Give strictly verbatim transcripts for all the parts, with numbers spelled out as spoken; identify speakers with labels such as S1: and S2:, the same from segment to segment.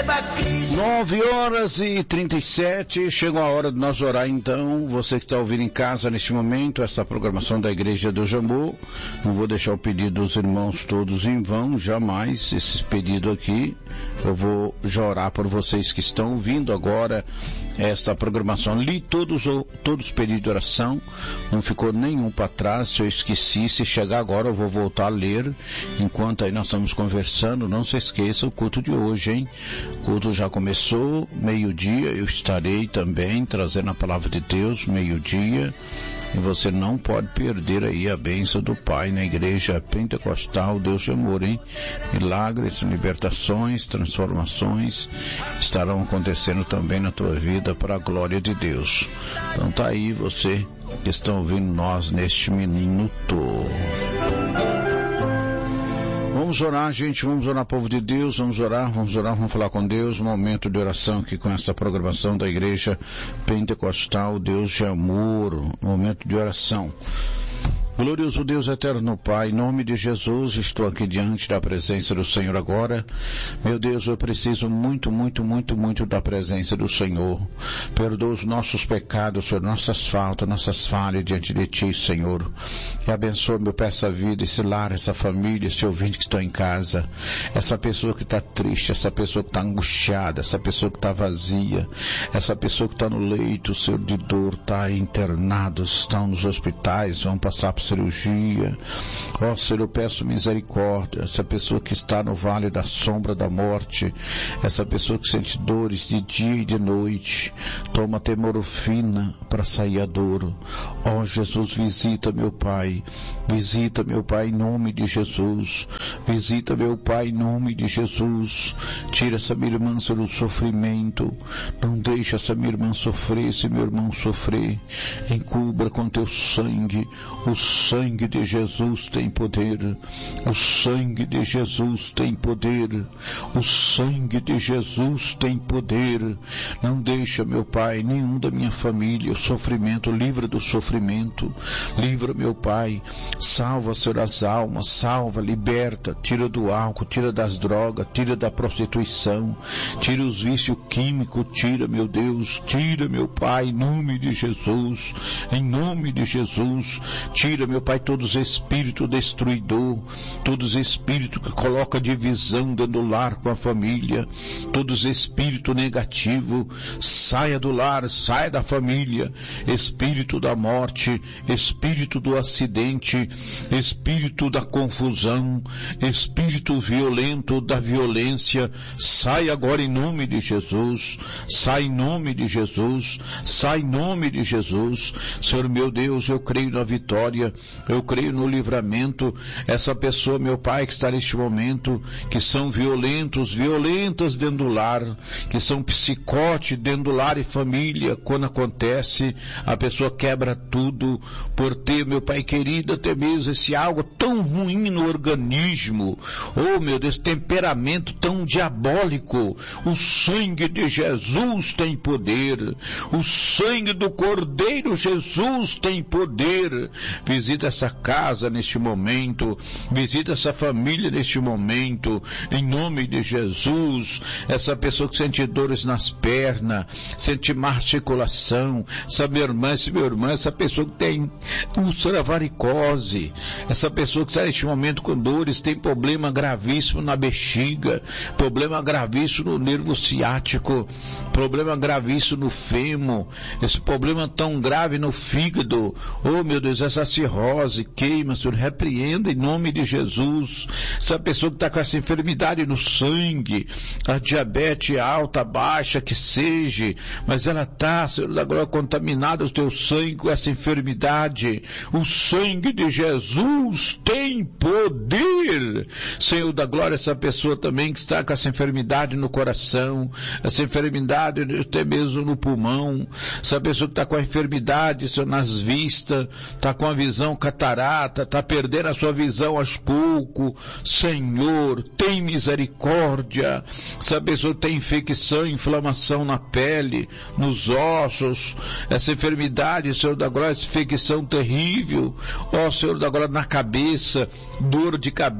S1: nove horas e trinta e sete, chegou a hora de nós orar então. Você que está ouvindo em casa neste momento, essa programação da Igreja do Jambu, não vou deixar o pedido dos irmãos todos em vão, jamais esse pedido aqui. Eu vou já orar por vocês que estão ouvindo agora esta programação. Li todos, todos os pedidos de oração, não ficou nenhum para trás. Se eu esqueci, se chegar agora eu vou voltar a ler, enquanto aí nós estamos conversando. Não se esqueça o culto de hoje, hein? O culto já começou, meio-dia, eu estarei também trazendo a palavra de Deus, meio-dia, e você não pode perder aí a bênção do Pai na Igreja Pentecostal Deus de Amor, hein? Milagres, libertações, transformações estarão acontecendo também na tua vida para a glória de Deus. Então tá aí você que está ouvindo nós neste minuto. Vamos orar, gente, vamos orar, povo de Deus, vamos orar, vamos orar, vamos falar com Deus, momento de oração aqui com essa programação da Igreja Pentecostal Deus de Amor, momento de oração. Glorioso Deus eterno Pai, em nome de Jesus, estou aqui diante da presença do Senhor agora. Meu Deus, eu preciso muito, muito, muito, muito da presença do Senhor. Perdoa os nossos pecados, Senhor, nossas faltas, nossas falhas diante de Ti, Senhor. E abençoa, meu Pai, essa vida, esse lar, essa família, esse ouvinte que está em casa. Essa pessoa que está triste, essa pessoa que está angustiada, essa pessoa que está vazia, essa pessoa que está no leito, Senhor, de dor, está internados, estão nos hospitais, vão passar por cirurgia. Ó Senhor, eu peço misericórdia. Essa pessoa que está no vale da sombra da morte, essa pessoa que sente dores de dia e de noite, toma temorofina para sair a dor. Ó Jesus, visita meu Pai, visita meu Pai em nome de Jesus, visita meu Pai em nome de Jesus. Tira essa minha irmã, Senhor, do sofrimento, não deixa essa minha irmã sofrer, esse meu irmão sofrer. Encubra com teu sangue. O sangue de Jesus tem poder, o sangue de Jesus tem poder, o sangue de Jesus tem poder. Não deixa, meu Pai, nenhum da minha família o sofrimento, livra do sofrimento, livra, meu Pai, salva, Senhor, as almas, salva, liberta, tira do álcool, tira das drogas, tira da prostituição, tira os vícios químicos, tira, meu Deus, tira, meu Pai, em nome de Jesus, em nome de Jesus, tira, meu Pai, todos os espíritos destruidor, todos os espíritos que coloca divisão dentro do lar com a família, todos os espíritos negativos, saia do lar, saia da família, espírito da morte, espírito do acidente, espírito da confusão, espírito violento da violência, sai agora em nome de Jesus, sai em nome de Jesus, sai em nome de Jesus. Senhor meu Deus, eu creio na vitória, eu creio no livramento. Essa pessoa, meu Pai, que está neste momento, que são violentos, violentas dentro do lar, que são psicote dentro do lar e família, quando acontece, a pessoa quebra tudo, por ter, meu Pai querido, até mesmo esse algo tão ruim no organismo, oh meu Deus, temperamento tão diabólico. O sangue de Jesus tem poder, o sangue do Cordeiro Jesus tem poder. Visita essa casa neste momento, visita essa família neste momento, em nome de Jesus. Essa pessoa que sente dores nas pernas, sente má articulação, essa minha irmã, esse meu irmão, essa pessoa que tem úlcera varicose, essa pessoa que está neste momento com dores, tem problema gravíssimo na bexiga, problema gravíssimo no nervo ciático, problema gravíssimo no fêmur, esse problema tão grave no fígado, oh meu Deus, essa cirrose, queima, Senhor, repreenda em nome de Jesus. Essa pessoa que está com essa enfermidade no sangue, a diabetes alta, baixa, que seja, mas ela está, Senhor da glória, contaminada o teu sangue com essa enfermidade. O sangue de Jesus tem poder. Senhor da glória, essa pessoa também que está com essa enfermidade no coração, essa enfermidade até mesmo no pulmão, essa pessoa que está com a enfermidade, Senhor, nas vistas, está com a visão catarata, está perdendo a sua visão aos poucos, Senhor, tem misericórdia. Essa pessoa tem infecção, inflamação na pele, nos ossos, essa enfermidade, Senhor da glória, essa infecção terrível, ó Senhor da glória, na cabeça, dor de cabeça,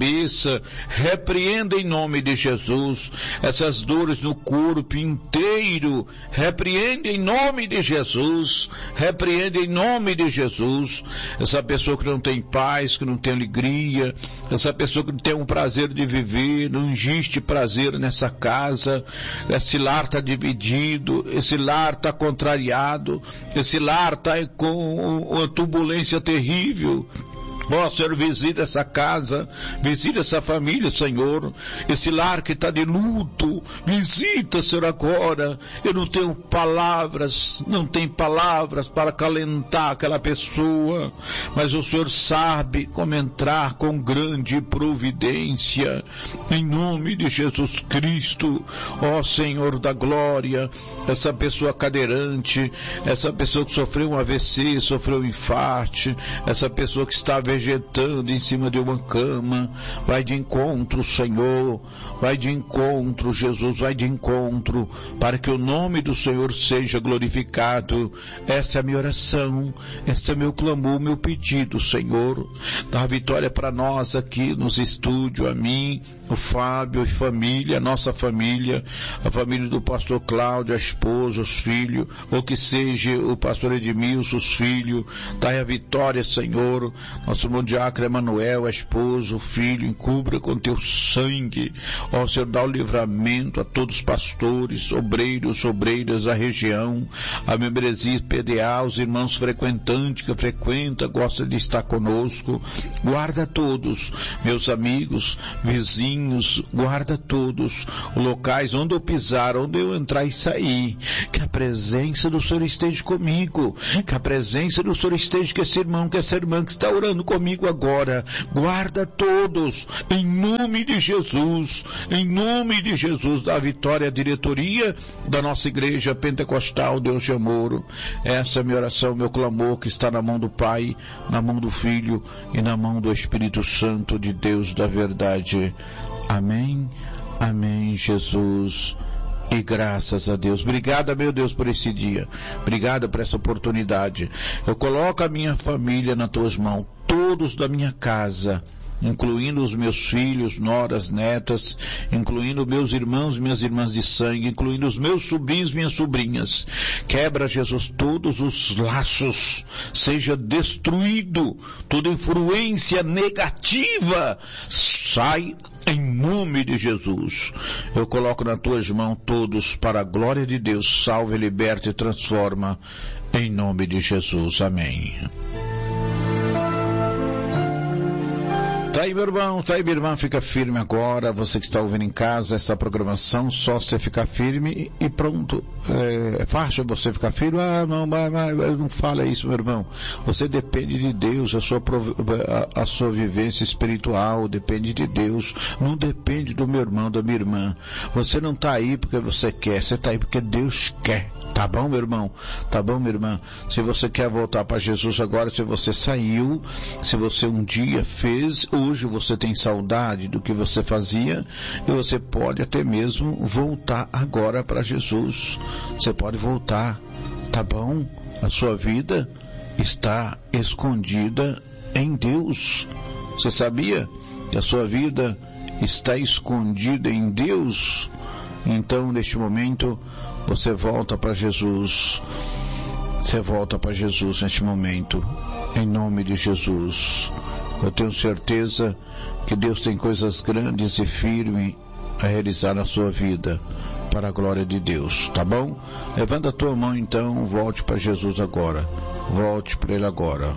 S1: cabeça, repreenda em nome de Jesus essas dores no corpo inteiro, repreende em nome de Jesus, repreende em nome de Jesus, essa pessoa que não tem paz, que não tem alegria, essa pessoa que não tem um prazer de viver, não existe prazer nessa casa, esse lar está dividido, esse lar está contrariado, esse lar está com uma turbulência terrível. Ó, oh, Senhor, visita essa casa, visita essa família, Senhor, esse lar que está de luto, visita, Senhor, agora. Eu não tenho palavras, não tenho palavras para acalentar aquela pessoa, mas o Senhor sabe como entrar com grande providência, em nome de Jesus Cristo. Ó, oh, Senhor da glória, essa pessoa cadeirante, essa pessoa que sofreu um A V C, sofreu um infarto, essa pessoa que está vegetando em cima de uma cama, vai de encontro, Senhor, vai de encontro, Jesus, vai de encontro, para que o nome do Senhor seja glorificado. Essa é a minha oração, esse é meu clamor, meu pedido, Senhor. Dá vitória para nós aqui nos estúdios, a mim, o Fábio e família, a nossa família, a família do pastor Cláudio, a esposa, os filhos, ou que seja o pastor Edmilson, os filhos. Dai a vitória, Senhor. Nosso irmão diácono Emanuel, a esposa, o filho, encubra com teu sangue. Ó Senhor, dá o livramento a todos os pastores, obreiros, obreiras da região, a membresia P D A, os irmãos frequentantes que frequenta, gosta de estar conosco. Guarda todos, meus amigos, vizinhos, guarda todos, os locais onde eu pisar, onde eu entrar e sair. Que a presença do Senhor esteja comigo, que a presença do Senhor esteja com esse irmão, com essa irmã que está orando comigo agora. Guarda todos, em nome de Jesus, em nome de Jesus. Dá vitória à diretoria da nossa igreja pentecostal Deus de Amor. Essa é a minha oração, meu clamor, que está na mão do Pai, na mão do Filho e na mão do Espírito Santo de Deus da verdade. Amém, amém, Jesus. E graças a Deus. Obrigado, meu Deus, por esse dia. Obrigado por essa oportunidade. Eu coloco a minha família nas tuas mãos, todos da minha casa, incluindo os meus filhos, noras, netas, incluindo meus irmãos, minhas irmãs de sangue, incluindo os meus sobrinhos, minhas sobrinhas. Quebra, Jesus, todos os laços, seja destruído toda influência negativa, sai em nome de Jesus. Eu coloco nas tuas mãos todos para a glória de Deus. Salve, liberta e transforma em nome de Jesus. Amém. Tá aí, meu irmão, tá aí, minha irmã, fica firme agora. Você que está ouvindo em casa essa programação, só você ficar firme e pronto. É, é fácil você ficar firme? Ah, não, mas, mas, não fala isso, meu irmão. Você depende de Deus, a sua, a, a sua vivência espiritual depende de Deus, não depende do meu irmão, da minha irmã. Você não está aí porque você quer, você está aí porque Deus quer. Tá bom, meu irmão? Tá bom, minha irmã? Se você quer voltar para Jesus agora, se você saiu, se você um dia fez, hoje você tem saudade do que você fazia, e você pode até mesmo voltar agora para Jesus. Você pode voltar, tá bom? A sua vida está escondida em Deus. Você sabia que a sua vida está escondida em Deus? Então, neste momento, você volta para Jesus. Você volta para Jesus neste momento, em nome de Jesus. Eu tenho certeza que Deus tem coisas grandes e firmes a realizar na sua vida, para a glória de Deus, tá bom? Levanta a tua mão então, volte para Jesus agora. Volte para Ele agora.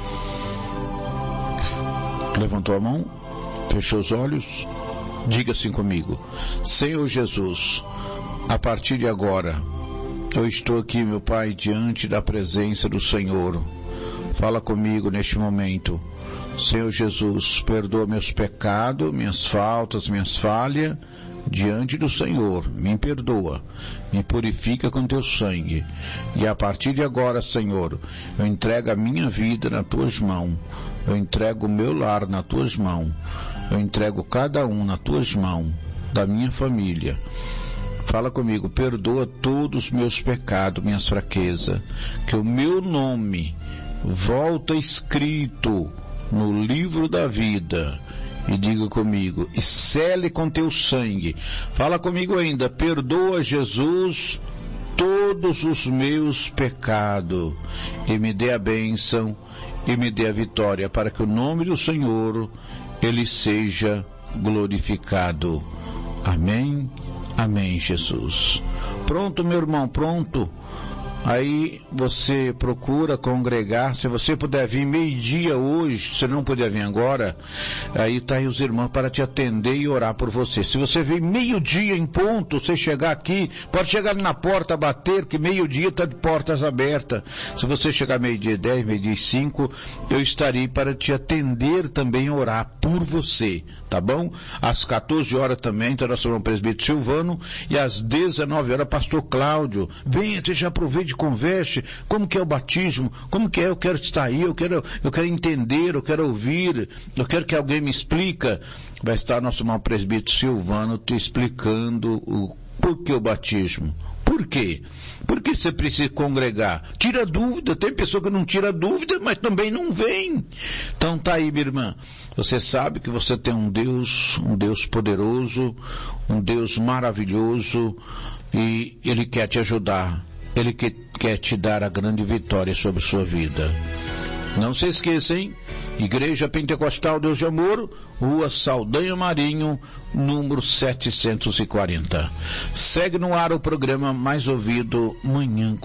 S1: Levantou a mão? Fechou os olhos? Diga assim comigo: Senhor Jesus, a partir de agora, eu estou aqui, meu Pai, diante da presença do Senhor. Fala comigo neste momento. Senhor Jesus, perdoa meus pecados, minhas faltas, minhas falhas, diante do Senhor. Me perdoa, me purifica com teu sangue. E a partir de agora, Senhor, eu entrego a minha vida nas tuas mãos. Eu entrego o meu lar nas tuas mãos. Eu entrego cada um nas tuas mãos, da minha família. Fala comigo: perdoa todos os meus pecados, minhas fraquezas, que o meu nome volta escrito no livro da vida, e diga comigo, e sele com teu sangue. Fala comigo ainda, perdoa, Jesus, todos os meus pecados, e me dê a bênção, e me dê a vitória, para que o nome do Senhor, ele seja glorificado. Amém, amém, Jesus. Pronto, meu irmão, pronto. Aí você procura congregar. Se você puder vir meio-dia hoje, se não puder vir agora, aí tá aí os irmãos para te atender e orar por você. Se você vir meio-dia em ponto, você chegar aqui, pode chegar na porta, bater, que meio-dia está de portas abertas. Se você chegar meio-dia dez, meio-dia cinco, eu estarei para te atender também, orar por você. Tá bom? Às quatorze horas também, então nós somos o presbítero Silvano, e às dezenove horas, pastor Cláudio. Venha, você já aproveite e converse, como que é o batismo, como que é, eu quero estar aí, eu quero, eu quero entender, eu quero ouvir, eu quero que alguém me explica. Vai estar nosso irmão presbítero Silvano te explicando o porquê o batismo. Por quê? Porque você precisa congregar. Tira dúvida, tem pessoa que não tira dúvida, mas também não vem. Então tá aí, minha irmã. Você sabe que você tem um Deus, um Deus poderoso, um Deus maravilhoso, e Ele quer te ajudar. Ele quer, quer te dar a grande vitória sobre a sua vida. Não se esqueça, hein? Igreja Pentecostal Deus de Amor, Rua Saldanha Marinho, número setecentos e quarenta. Segue no ar o programa mais ouvido, Manhã